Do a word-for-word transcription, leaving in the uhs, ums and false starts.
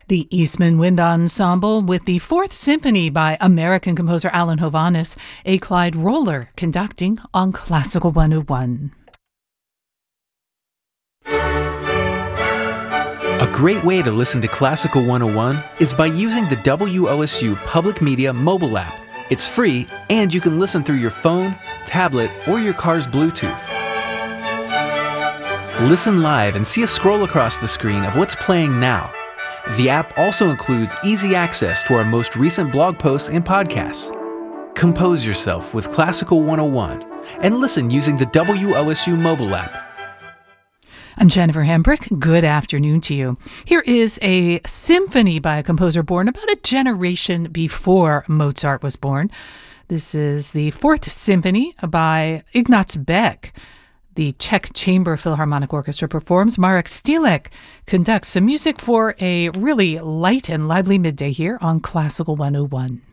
The Eastman Wind Ensemble with the Fourth Symphony by American composer Alan Hovhaness, a Clyde Roller conducting on Classical one oh one. A great way to listen to Classical one oh one is by using the W O S U Public Media mobile app. It's free, and you can listen through your phone, tablet, or your car's Bluetooth. Listen live and see a scroll across the screen of what's playing now. The app also includes easy access to our most recent blog posts and podcasts. Compose yourself with Classical one oh one and listen using the W O S U mobile app. I'm Jennifer Hembrick. Good afternoon to you. Here is a symphony by a composer born about a generation before Mozart was born. This is the Fourth Symphony by Ignaz Beck. The Czech Chamber Philharmonic Orchestra performs. Marek Stilek conducts some music for a really light and lively midday here on Classical one oh one.